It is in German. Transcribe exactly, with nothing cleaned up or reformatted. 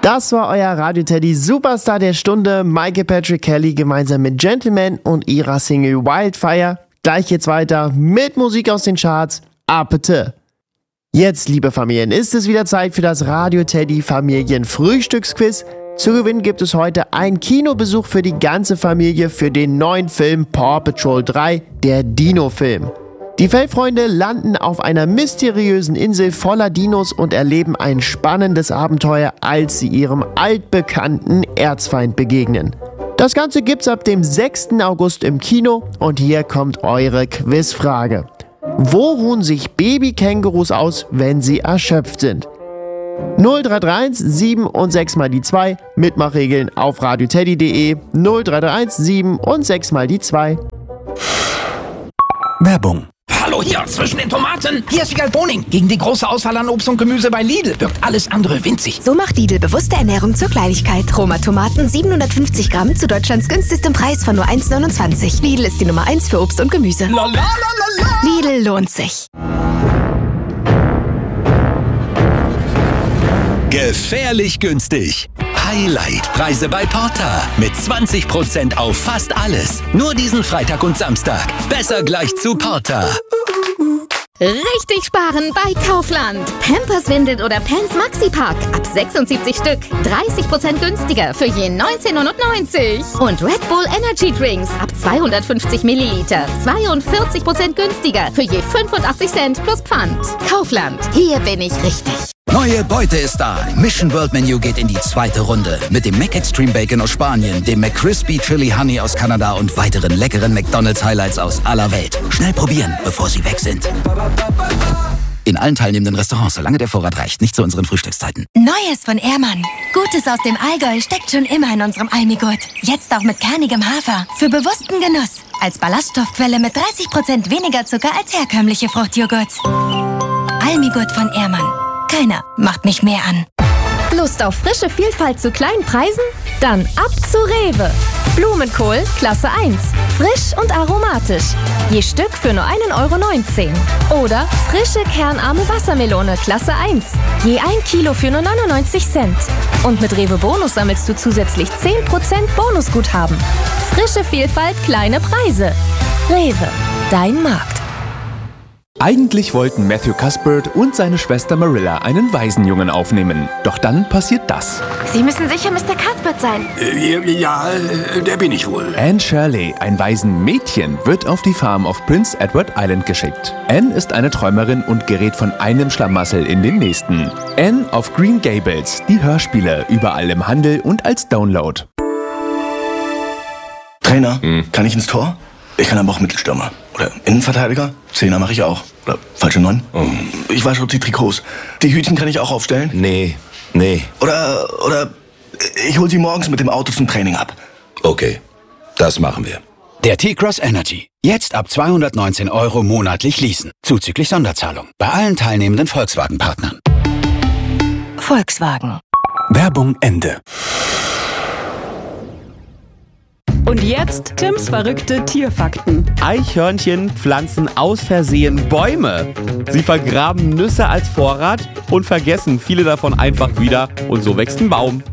Das war euer Radio-Teddy Superstar der Stunde, Michael Patrick Kelly gemeinsam mit Gentleman und ihrer Single Wildfire. Gleich geht's weiter mit Musik aus den Charts. Appetit! Jetzt, liebe Familien, ist es wieder Zeit für das Radio-Teddy Familien-Frühstücksquiz. Zu gewinnen gibt es heute einen Kinobesuch für die ganze Familie für den neuen Film Paw Patrol drei, der Dino-Film. Die Fellfreunde landen auf einer mysteriösen Insel voller Dinos und erleben ein spannendes Abenteuer, als sie ihrem altbekannten Erzfeind begegnen. Das Ganze gibt's ab dem sechsten August im Kino und hier kommt eure Quizfrage. Wo ruhen sich Babykängurus aus, wenn sie erschöpft sind? null drei drei eins sieben und sechs mal die zwei, Mitmachregeln auf radioteddy punkt de, null drei drei eins sieben und sechs mal die zwei. Werbung. Hallo hier, zwischen den Tomaten. Hier ist Wiegald Boning. Gegen die große Auswahl an Obst und Gemüse bei Lidl wirkt alles andere winzig. So macht Lidl bewusste Ernährung zur Kleinigkeit. Roma Tomaten siebenhundertfünfzig Gramm zu Deutschlands günstigstem Preis von nur eins neunundzwanzig. Lidl ist die Nummer eins für Obst und Gemüse. La, la, la, la, la. Lidl lohnt sich. Gefährlich günstig. Highlight-Preise bei Porter. Mit zwanzig Prozent auf fast alles. Nur diesen Freitag und Samstag. Besser gleich zu Porter. Richtig sparen bei Kaufland. Pampers Windel oder Pants Maxi Pack ab sechsundsiebzig Stück. dreißig Prozent günstiger für je neunzehn neunundneunzig. Und Red Bull Energy Drinks ab zweihundertfünfzig Milliliter. zweiundvierzig Prozent günstiger für je fünfundachtzig Cent plus Pfand. Kaufland. Hier bin ich richtig. Neue Beute ist da. Mission World Menu geht in die zweite Runde. Mit dem Mac Extreme Bacon aus Spanien, dem McCrispy Chili Honey aus Kanada und weiteren leckeren McDonald's Highlights aus aller Welt. Schnell probieren, bevor sie weg sind. In allen teilnehmenden Restaurants, solange der Vorrat reicht. Nicht zu unseren Frühstückszeiten. Neues von Ehrmann. Gutes aus dem Allgäu steckt schon immer in unserem Almigurt. Jetzt auch mit kernigem Hafer. Für bewussten Genuss. Als Ballaststoffquelle mit dreißig Prozent weniger Zucker als herkömmliche Fruchtjoghurts. Almigurt von Ehrmann. Keiner macht mich mehr an. Lust auf frische Vielfalt zu kleinen Preisen? Dann ab zu Rewe. Blumenkohl Klasse eins. Frisch und aromatisch. Je Stück für nur ein Euro neunzehn. Oder frische kernarme Wassermelone Klasse eins. Je ein Kilo für nur neunundneunzig Cent. Und mit Rewe Bonus sammelst du zusätzlich zehn Prozent Bonusguthaben. Frische Vielfalt, kleine Preise. Rewe, dein Markt. Eigentlich wollten Matthew Cuthbert und seine Schwester Marilla einen Waisenjungen aufnehmen. Doch dann passiert das. Sie müssen sicher Mister Cuthbert sein. Äh, ja, der bin ich wohl. Anne Shirley, ein Waisenmädchen, wird auf die Farm auf Prince Edward Island geschickt. Anne ist eine Träumerin und gerät von einem Schlamassel in den nächsten. Anne auf Green Gables, die Hörspiele, überall im Handel und als Download. Trainer, hm. kann ich ins Tor? Ich kann aber auch Mittelstürmer. Oder Innenverteidiger? Zehner mache ich auch. Oder falsche Neun? Oh. Ich wasche die Trikots. Die Hütchen kann ich auch aufstellen? Nee, nee. Oder, oder ich hol sie morgens mit dem Auto zum Training ab. Okay, das machen wir. Der T-Cross Energy. Jetzt ab zweihundertneunzehn Euro monatlich leasen. Zuzüglich Sonderzahlung. Bei allen teilnehmenden Volkswagen-Partnern. Volkswagen. Werbung Ende. Und jetzt Tims verrückte Tierfakten. Eichhörnchen pflanzen aus Versehen Bäume. Sie vergraben Nüsse als Vorrat und vergessen viele davon einfach wieder und so wächst ein Baum.